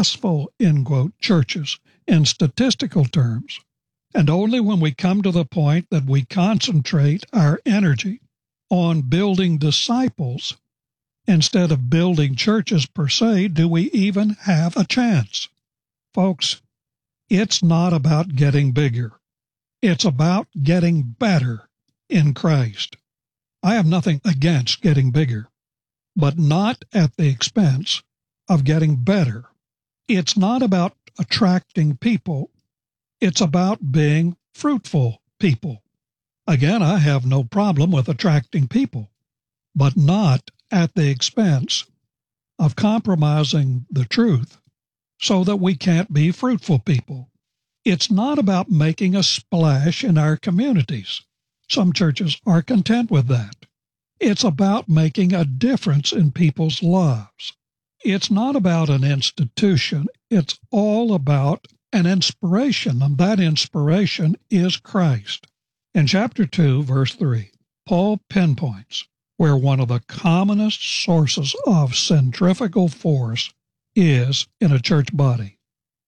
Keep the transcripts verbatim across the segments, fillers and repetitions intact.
successful, in quote, churches in statistical terms. And only when we come to the point that we concentrate our energy on building disciples instead of building churches per se do we even have a chance. Folks, it's not about getting bigger. It's about getting better in Christ. I have nothing against getting bigger, but not at the expense of getting better. It's not about attracting people. It's about being fruitful people. Again, I have no problem with attracting people, but not at the expense of compromising the truth so that we can't be fruitful people. It's not about making a splash in our communities. Some churches are content with that. It's about making a difference in people's lives. It's not about an institution. It's all about an inspiration, and that inspiration is Christ. In chapter two, verse three, Paul pinpoints where one of the commonest sources of centrifugal force is in a church body.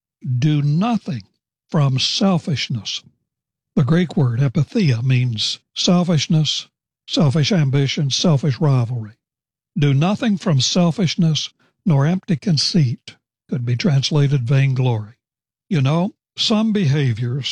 Do nothing from selfishness. The Greek word epithea means selfishness, selfish ambition, selfish rivalry. Do nothing from selfishness nor empty conceit. Could be translated vainglory. You know, some behaviors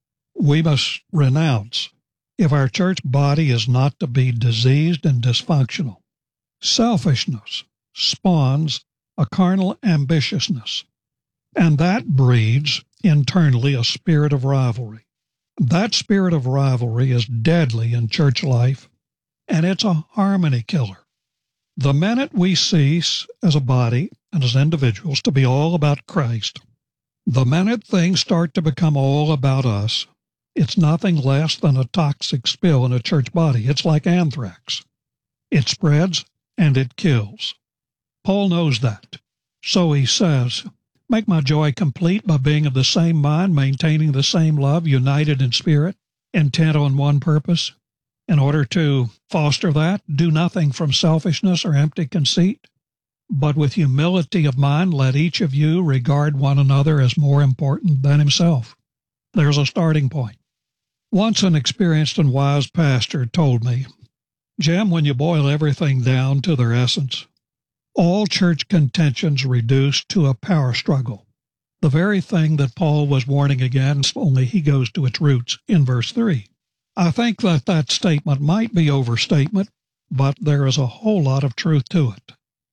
we must renounce if our church body is not to be diseased and dysfunctional. Selfishness spawns a carnal ambitiousness, and that breeds internally a spirit of rivalry. That spirit of rivalry is deadly in church life, and it's a harmony killer. The minute we cease as a body and as individuals to be all about Christ, the minute things start to become all about us, it's nothing less than a toxic spill in a church body. It's like anthrax. It spreads and it kills. Paul knows that. So he says, make my joy complete by being of the same mind, maintaining the same love, united in spirit, intent on one purpose. In order to foster that, do nothing from selfishness or empty conceit, but with humility of mind, let each of you regard one another as more important than himself. There's a starting point. Once an experienced and wise pastor told me, Jim, when you boil everything down to their essence, all church contentions reduce to a power struggle. The very thing that Paul was warning against, only he goes to its roots in verse three. I think that that statement might be overstatement, but there is a whole lot of truth to it.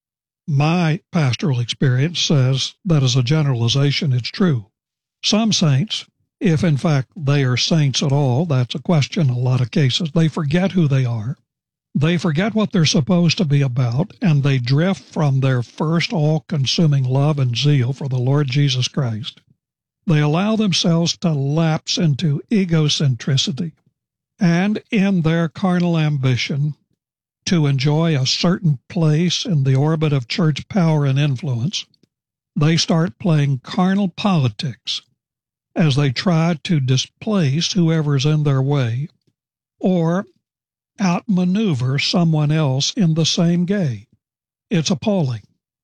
My pastoral experience says that as a generalization, it's true. Some saints, if in fact they are saints at all, that's a question in a lot of cases, they forget who they are. They forget what they're supposed to be about, and they drift from their first all-consuming love and zeal for the Lord Jesus Christ. They allow themselves to lapse into egocentricity, and in their carnal ambition to enjoy a certain place in the orbit of church power and influence, they start playing carnal politics as they try to displace whoever's in their way or outmaneuver someone else in the same game. It's appalling.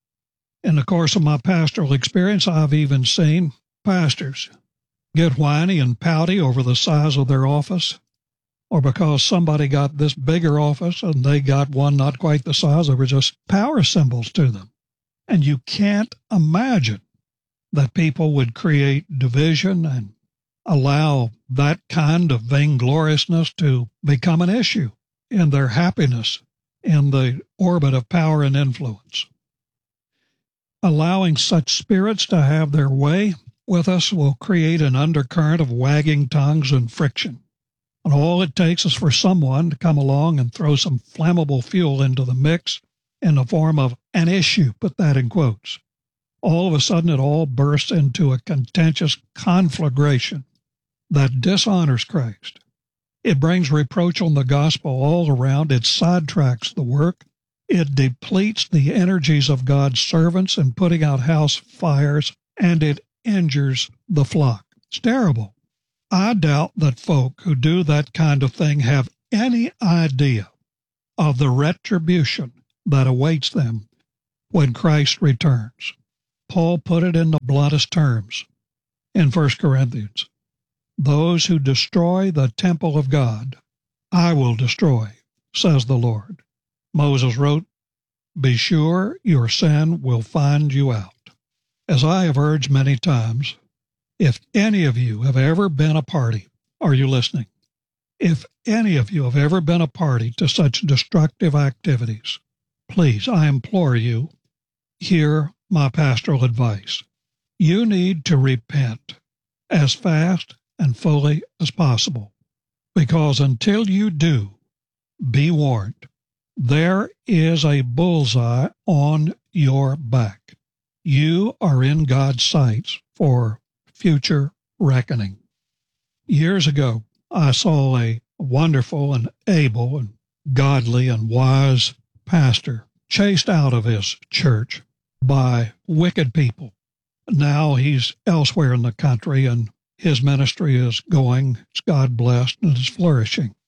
In the course of my pastoral experience, I've even seen pastors get whiny and pouty over the size of their office, or because somebody got this bigger office and they got one not quite the size, they were just power symbols to them. And you can't imagine that people would create division and allow that kind of vaingloriousness to become an issue in their happiness in the orbit of power and influence. Allowing such spirits to have their way with us will create an undercurrent of wagging tongues and friction. And all it takes is for someone to come along and throw some flammable fuel into the mix in the form of an issue, put that in quotes. All of a sudden it all bursts into a contentious conflagration that dishonors Christ. It brings reproach on the gospel all around. It sidetracks the work. It depletes the energies of God's servants in putting out house fires, and it injures the flock. It's terrible. I doubt that folk who do that kind of thing have any idea of the retribution that awaits them when Christ returns. Paul put it in the bluntest terms in First Corinthians. Those who destroy the temple of God, I will destroy, says the Lord. Moses wrote, be sure your sin will find you out. As I have urged many times, if any of you have ever been a party, are you listening? If any of you have ever been a party to such destructive activities, please, I implore you, hear my pastoral advice. You need to repent as fast and fully as possible, because until you do, be warned, there is a bullseye on your back. You are in God's sights for future reckoning. Years ago, I saw a wonderful and able and godly and wise pastor chased out of his church by wicked people. Now he's elsewhere in the country, and his ministry is going, it's God blessed, and it's flourishing.